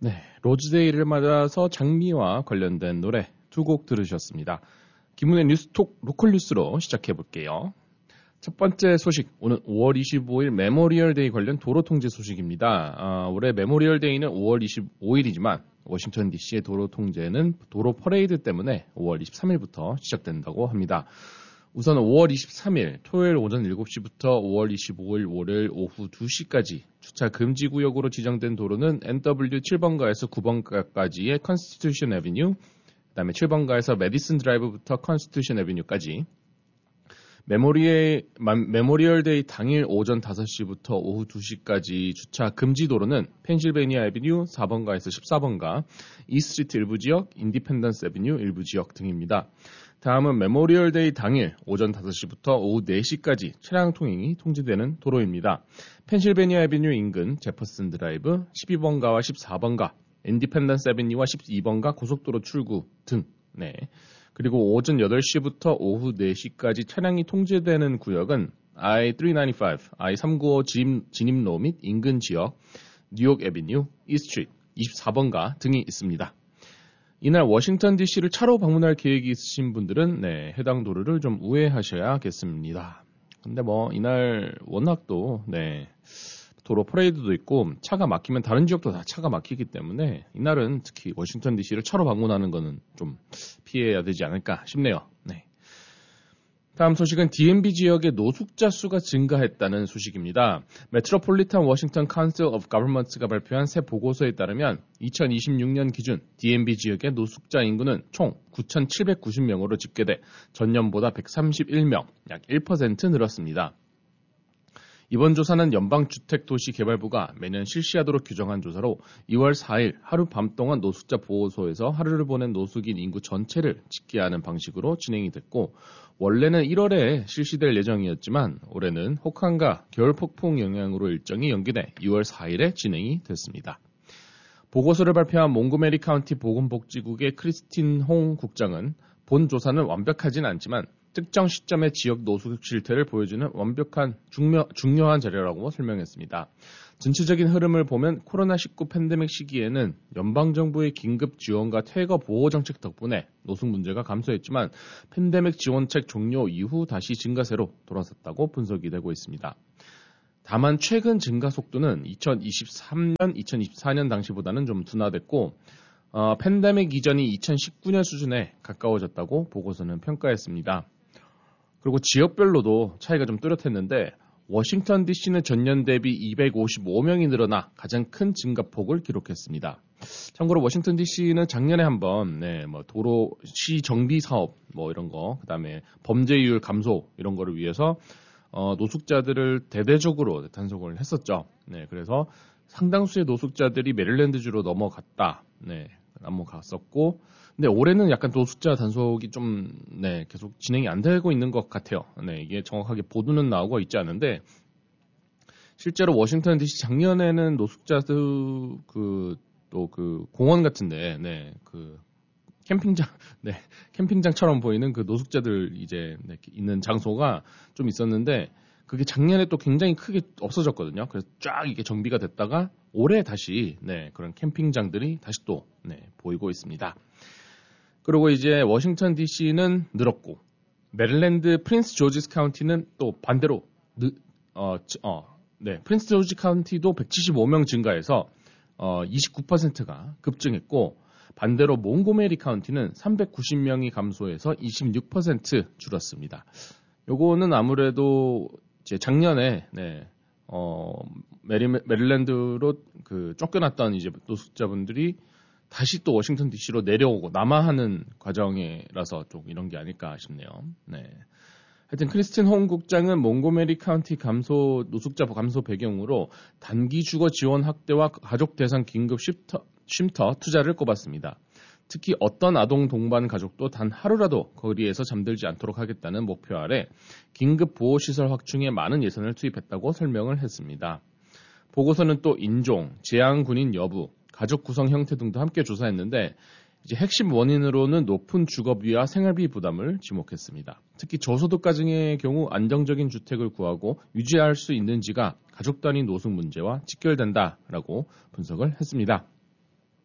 네, 로즈데이를 맞아서 장미와 관련된 노래 두 곡 들으셨습니다. 김은의 뉴스톡 로컬 뉴스로 시작해 볼게요. 첫 번째 소식, 오늘 5월 25일 메모리얼 데이 관련 도로 통제 소식입니다. 올해 메모리얼 데이는 5월 25일이지만 워싱턴 DC의 도로 통제는 도로 퍼레이드 때문에 5월 23일부터 시작된다고 합니다. 우선 5월 23일 토요일 오전 7시부터 5월 25일 월요일 오후 2시까지 주차 금지 구역으로 지정된 도로는 NW 7번가에서 9번가까지의 컨스티튜션 애비뉴, 그다음에 7번가에서 메디슨 드라이브부터 컨스티튜션 애비뉴까지, 메모리얼 데이 당일 오전 5시부터 오후 2시까지 주차 금지 도로는 펜실베니아 애비뉴 4번가에서 14번가, 이스트리트 일부 지역, 인디펜던스 애비뉴 일부 지역 등입니다. 다음은 메모리얼 데이 당일 오전 5시부터 오후 4시까지 차량 통행이 통제되는 도로입니다. 펜실베니아 애비뉴 인근 제퍼슨 드라이브, 12번가와 14번가, 인디펜던스 애비뉴와 12번가 고속도로 출구 등. 네. 그리고 오전 8시부터 오후 4시까지 차량이 통제되는 구역은 I-395, I-395 진입로 및 인근 지역, 뉴욕 애비뉴, 이스트리트, 24번가 등이 있습니다. 이날 워싱턴 DC를 차로 방문할 계획이 있으신 분들은 해당 도로를 좀 우회하셔야겠습니다. 근데 이날 워낙 또 도로 퍼레이드도 있고 차가 막히면 다른 지역도 다 차가 막히기 때문에 이날은 특히 워싱턴 DC를 차로 방문하는 거는 좀 피해야 되지 않을까 싶네요. 네. 다음 소식은 DMV 지역의 노숙자 수가 증가했다는 소식입니다. 메트로폴리탄 워싱턴 카운슬 오브 거버먼트가 발표한 새 보고서에 따르면 2026년 기준 DMV 지역의 노숙자 인구는 총 9,790명으로 집계돼 전년보다 131명, 약 1% 늘었습니다. 이번 조사는 연방주택도시개발부가 매년 실시하도록 규정한 조사로 2월 4일 하루 밤 동안 노숙자 보호소에서 하루를 보낸 노숙인 인구 전체를 집계하는 방식으로 진행이 됐고, 원래는 1월에 실시될 예정이었지만 올해는 혹한과 겨울 폭풍 영향으로 일정이 연기돼 2월 4일에 진행이 됐습니다. 보고서를 발표한 몽고메리 카운티 보건복지국의 크리스틴 홍 국장은 본 조사는 완벽하진 않지만 특정 시점의 지역 노숙 실태를 보여주는 완벽한 중요한 자료라고 설명했습니다. 전체적인 흐름을 보면 코로나19 팬데믹 시기에는 연방정부의 긴급 지원과 퇴거 보호 정책 덕분에 노숙 문제가 감소했지만 팬데믹 지원책 종료 이후 다시 증가세로 돌아섰다고 분석이 되고 있습니다. 다만 최근 증가 속도는 2023년, 2024년 당시보다는 좀 둔화됐고 팬데믹 이전이 2019년 수준에 가까워졌다고 보고서는 평가했습니다. 그리고 지역별로도 차이가 좀 뚜렷했는데 워싱턴 DC는 전년 대비 255명이 늘어나 가장 큰 증가폭을 기록했습니다. 참고로 워싱턴 DC는 작년에 한번 도로 시 정비 사업 이런 거, 그다음에 범죄율 감소 이런 거를 위해서 노숙자들을 대대적으로 단속을 했었죠. 그래서 상당수의 노숙자들이 메릴랜드주로 넘어갔었고, 근데 올해는 약간 노숙자 단속이 좀 계속 진행이 안 되고 있는 것 같아요. 이게 정확하게 보도는 나오고 있지 않은데 실제로 워싱턴 DC 작년에는 노숙자들 그 공원 같은데 캠핑장처럼 보이는 그 노숙자들 있는 장소가 좀 있었는데 그게 작년에 또 굉장히 크게 없어졌거든요. 그래서 쫙 이게 정비가 됐다가 올해 다시 그런 캠핑장들이 다시 또 보이고 있습니다. 그리고 이제 워싱턴 DC는 늘었고 메릴랜드 프린스 조지스 카운티는 또 반대로 프린스 조지 카운티도 175명 증가해서 29%가 급증했고 반대로 몽고메리 카운티는 390명이 감소해서 26% 줄었습니다. 요거는 아무래도 이제 작년에 메릴랜드로 쫓겨났던 이제 노숙자분들이 다시 또 워싱턴 DC로 내려오고 남하하는 과정이라서 좀 이런 게 아닐까 싶네요. 하여튼 크리스틴 홍 국장은 몽고메리 카운티 노숙자 감소 배경으로 단기 주거 지원 확대와 가족 대상 긴급 쉼터 투자를 꼽았습니다. 특히 어떤 아동 동반 가족도 단 하루라도 거리에서 잠들지 않도록 하겠다는 목표 아래 긴급 보호시설 확충에 많은 예산을 투입했다고 설명을 했습니다. 보고서는 또 인종, 재향 군인 여부, 가족 구성 형태 등도 함께 조사했는데 이제 핵심 원인으로는 높은 주거비와 생활비 부담을 지목했습니다. 특히 저소득 가정의 경우 안정적인 주택을 구하고 유지할 수 있는지가 가족 단위 노숙 문제와 직결된다라고 분석을 했습니다.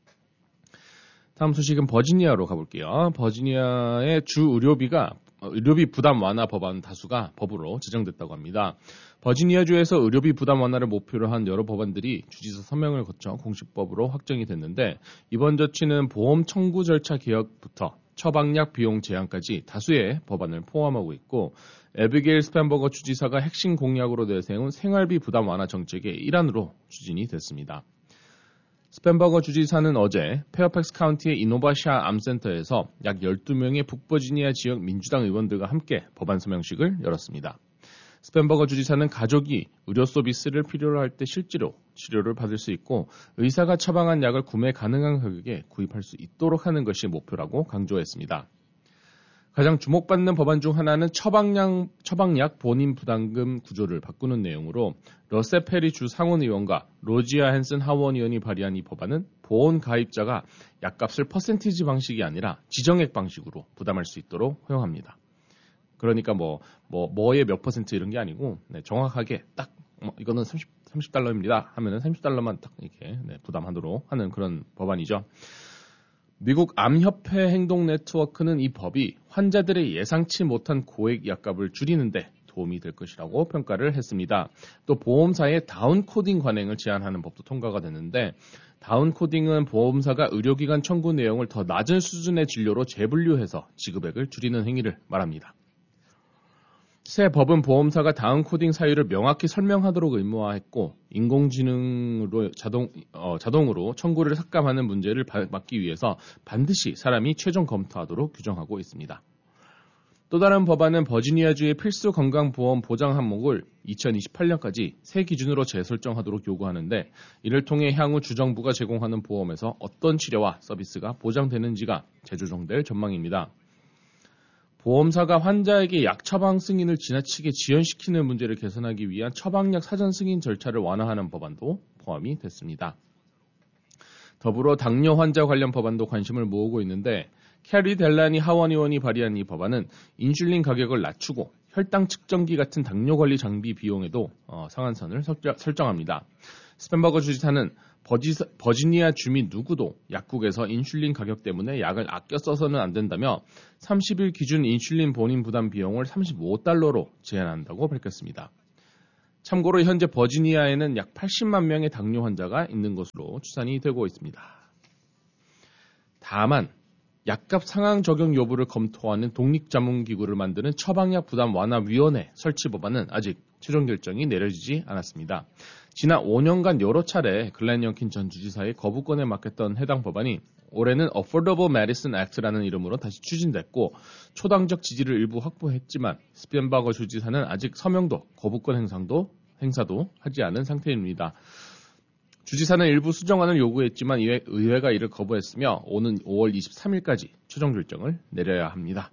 다음 소식은 버지니아로 가볼게요. 버지니아의 주 의료비 부담 완화 법안 다수가 법으로 제정됐다고 합니다. 버지니아주에서 의료비 부담 완화를 목표로 한 여러 법안들이 주지사 서명을 거쳐 공식법으로 확정이 됐는데 이번 조치는 보험 청구 절차 개혁부터 처방약 비용 제한까지 다수의 법안을 포함하고 있고 에비게일 스펜버거 주지사가 핵심 공약으로 내세운 생활비 부담 완화 정책의 일환으로 추진이 됐습니다. 스펜버거 주지사는 어제 페어팩스 카운티의 이노바샤 암센터에서 약 12명의 북버지니아 지역 민주당 의원들과 함께 법안 서명식을 열었습니다. 스펜버거 주지사는 가족이 의료 서비스를 필요로 할 때 실제로 치료를 받을 수 있고 의사가 처방한 약을 구매 가능한 가격에 구입할 수 있도록 하는 것이 목표라고 강조했습니다. 가장 주목받는 법안 중 하나는 처방약 본인 부담금 구조를 바꾸는 내용으로 러세 페리 주 상원의원과 로지아 헨슨 하원의원이 발의한 이 법안은 보험 가입자가 약값을 퍼센티지 방식이 아니라 지정액 방식으로 부담할 수 있도록 허용합니다. 그러니까 뭐의 몇 퍼센트 이런 게 아니고 정확하게 딱 이거는 30달러입니다 하면은 30달러만 딱 이렇게 부담하도록 하는 그런 법안이죠. 미국 암협회 행동 네트워크는 이 법이 환자들의 예상치 못한 고액 약값을 줄이는데 도움이 될 것이라고 평가를 했습니다. 또 보험사의 다운 코딩 관행을 제한하는 법도 통과가 됐는데 다운 코딩은 보험사가 의료기관 청구 내용을 더 낮은 수준의 진료로 재분류해서 지급액을 줄이는 행위를 말합니다. 새 법은 보험사가 다운 코딩 사유를 명확히 설명하도록 의무화했고 인공지능으로 자동으로 청구를 삭감하는 문제를 막기 위해서 반드시 사람이 최종 검토하도록 규정하고 있습니다. 또 다른 법안은 버지니아주의 필수 건강보험 보장 항목을 2028년까지 새 기준으로 재설정하도록 요구하는데 이를 통해 향후 주정부가 제공하는 보험에서 어떤 치료와 서비스가 보장되는지가 재조정될 전망입니다. 보험사가 환자에게 약 처방 승인을 지나치게 지연시키는 문제를 개선하기 위한 처방약 사전 승인 절차를 완화하는 법안도 포함이 됐습니다. 더불어 당뇨 환자 관련 법안도 관심을 모으고 있는데 캐리 델라니 하원의원이 발의한 이 법안은 인슐린 가격을 낮추고 혈당 측정기 같은 당뇨 관리 장비 비용에도 상한선을 설정합니다. 스펜버거 주지사는 버지니아 주민 누구도 약국에서 인슐린 가격 때문에 약을 아껴 써서는 안 된다며 30일 기준 인슐린 본인 부담 비용을 $35로 제한한다고 밝혔습니다. 참고로 현재 버지니아에는 약 80만 명의 당뇨 환자가 있는 것으로 추산이 되고 있습니다. 다만 약값 상향 적용 여부를 검토하는 독립자문기구를 만드는 처방약 부담 완화위원회 설치 법안은 아직 최종 결정이 내려지지 않았습니다. 지난 5년간 여러 차례 글렌 영킨 전 주지사의 거부권에 맡겼던 해당 법안이 올해는 Affordable Medicine Act라는 이름으로 다시 추진됐고 초당적 지지를 일부 확보했지만 스펜버거 주지사는 아직 서명도 거부권 행사도 하지 않은 상태입니다. 주지사는 일부 수정안을 요구했지만 의회가 이를 거부했으며 오는 5월 23일까지 최종 결정을 내려야 합니다.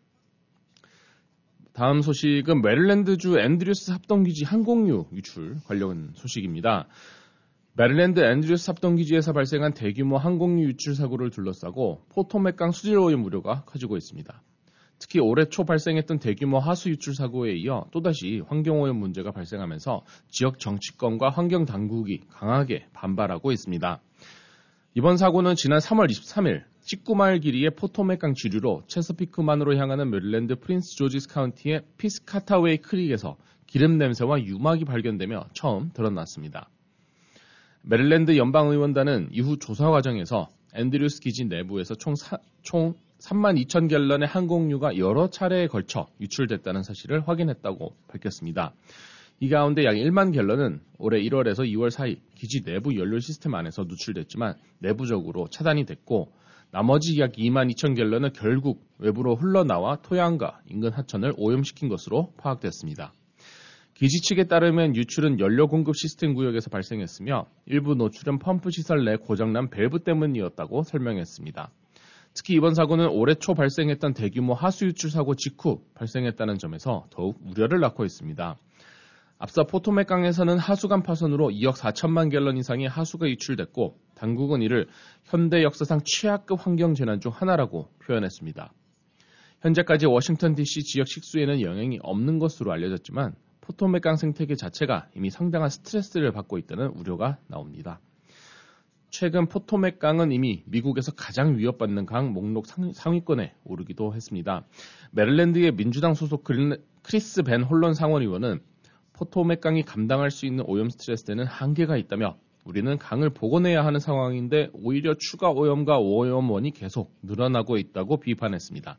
다음 소식은 메릴랜드주 앤드류스 합동기지 항공유 유출 관련 소식입니다. 메릴랜드 앤드류스 합동기지에서 발생한 대규모 항공유 유출 사고를 둘러싸고 포토맥강 수질 오염 우려가 커지고 있습니다. 특히 올해 초 발생했던 대규모 하수 유출 사고에 이어 또다시 환경오염 문제가 발생하면서 지역 정치권과 환경당국이 강하게 반발하고 있습니다. 이번 사고는 지난 3월 23일 19마일 길이의 포토맥강 지류로 체서피크만으로 향하는 메릴랜드 프린스 조지스 카운티의 피스카타웨이 크릭에서 기름 냄새와 유막이 발견되며 처음 드러났습니다. 메릴랜드 연방의원단은 이후 조사 과정에서 앤드류스 기지 내부에서 총 32,000갤런의 항공유가 여러 차례에 걸쳐 유출됐다는 사실을 확인했다고 밝혔습니다. 이 가운데 약 1만 갤런은 올해 1월에서 2월 사이 기지 내부 연료 시스템 안에서 누출됐지만 내부적으로 차단이 됐고 나머지 약 2만 2천 갤런은 결국 외부로 흘러나와 토양과 인근 하천을 오염시킨 것으로 파악됐습니다. 기지 측에 따르면 유출은 연료 공급 시스템 구역에서 발생했으며 일부 노출은 펌프 시설 내 고장난 밸브 때문이었다고 설명했습니다. 특히 이번 사고는 올해 초 발생했던 대규모 하수 유출 사고 직후 발생했다는 점에서 더욱 우려를 낳고 있습니다. 앞서 포토맥강에서는 하수관 파손으로 2억 4천만 갤런 이상의 하수가 유출됐고 당국은 이를 현대 역사상 최악급 환경재난 중 하나라고 표현했습니다. 현재까지 워싱턴 DC 지역 식수에는 영향이 없는 것으로 알려졌지만 포토맥강 생태계 자체가 이미 상당한 스트레스를 받고 있다는 우려가 나옵니다. 최근 포토맥 강은 이미 미국에서 가장 위협받는 강 목록 상위권에 오르기도 했습니다. 메릴랜드의 민주당 소속 크리스 벤 홀런 상원의원은 포토맥 강이 감당할 수 있는 오염 스트레스에는 한계가 있다며 우리는 강을 복원해야 하는 상황인데 오히려 추가 오염과 오염원이 계속 늘어나고 있다고 비판했습니다.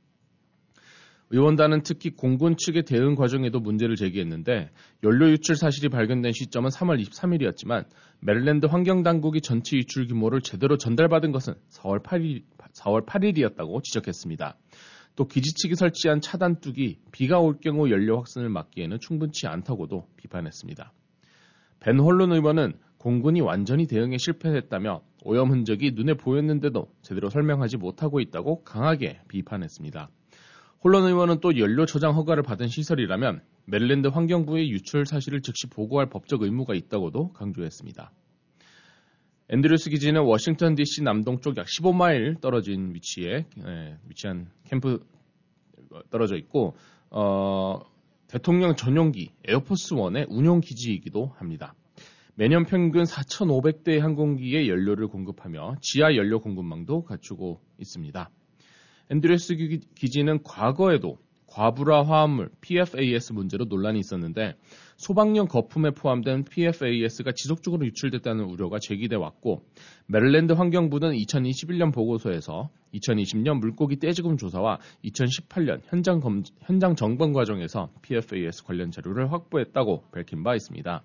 의원단은 특히 공군 측의 대응 과정에도 문제를 제기했는데 연료 유출 사실이 발견된 시점은 3월 23일이었지만 메릴랜드 환경당국이 전체 유출 규모를 제대로 전달받은 것은 4월 8일이었다고 지적했습니다. 또 기지 측이 설치한 차단뚝이 비가 올 경우 연료 확산을 막기에는 충분치 않다고도 비판했습니다. 벤 홀런 의원은 공군이 완전히 대응에 실패했다며 오염 흔적이 눈에 보였는데도 제대로 설명하지 못하고 있다고 강하게 비판했습니다. 홀런 의원은 또 연료 저장 허가를 받은 시설이라면 메릴랜드 환경부의 유출 사실을 즉시 보고할 법적 의무가 있다고도 강조했습니다. 앤드류스 기지는 워싱턴 DC 남동쪽 약 15마일 떨어진 위치에 위치한 캠프 떨어져 있고 대통령 전용기 에어포스 1의 운용 기지이기도 합니다. 매년 평균 4,500대의 항공기에 연료를 공급하며 지하 연료 공급망도 갖추고 있습니다. 앤드류스 기지는 과거에도 과불화 화합물 PFAS 문제로 논란이 있었는데 소방용 거품에 포함된 PFAS가 지속적으로 유출됐다는 우려가 제기돼 왔고 메릴랜드 환경부는 2021년 보고서에서 2020년 물고기 떼지금 조사와 2018년 현장 점검 과정에서 PFAS 관련 자료를 확보했다고 밝힌 바 있습니다.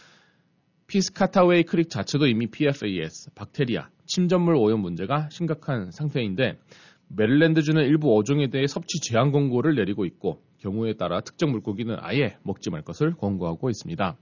피스카타웨이 크릭 자체도 이미 PFAS, 박테리아, 침전물 오염 문제가 심각한 상태인데 메릴랜드주는 일부 어종에 대해 섭취 제한 권고를 내리고 있고 경우에 따라 특정 물고기는 아예 먹지 말 것을 권고하고 있습니다.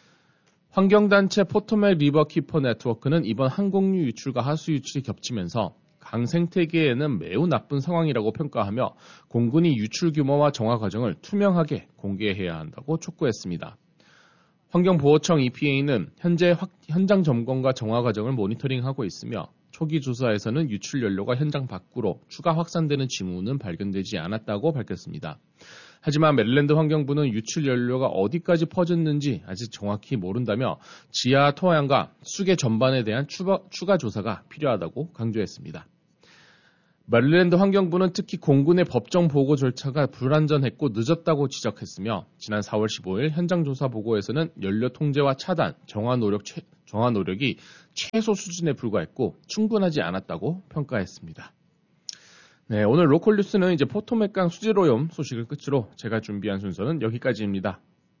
환경단체 포토맥 리버 키퍼 네트워크는 이번 항공유 유출과 하수 유출이 겹치면서 강 생태계에는 매우 나쁜 상황이라고 평가하며 공군이 유출 규모와 정화 과정을 투명하게 공개해야 한다고 촉구했습니다. 환경보호청 EPA는 현재 현장 점검과 정화 과정을 모니터링하고 있으며 초기 조사에서는 유출 연료가 현장 밖으로 추가 확산되는 징후는 발견되지 않았다고 밝혔습니다. 하지만 메릴랜드 환경부는 유출 연료가 어디까지 퍼졌는지 아직 정확히 모른다며 지하 토양과 수계 전반에 대한 추가 조사가 필요하다고 강조했습니다. 메릴랜드 환경부는 특히 공군의 법정 보고 절차가 불완전했고 늦었다고 지적했으며 지난 4월 15일 현장 조사 보고에서는 연료 통제와 차단, 정화 노력이 최소 수준에 불과했고 충분하지 않았다고 평가했습니다. 네, 오늘 로컬 뉴스는 이제 포토맥강 수질오염 소식을 끝으로 제가 준비한 순서는 여기까지입니다.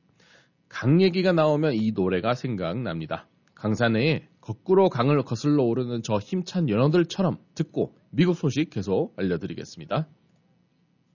강 얘기가 나오면 이 노래가 생각납니다. 강산에 거꾸로 강을 거슬러 오르는 저 힘찬 연어들처럼 듣고 미국 소식 계속 알려드리겠습니다.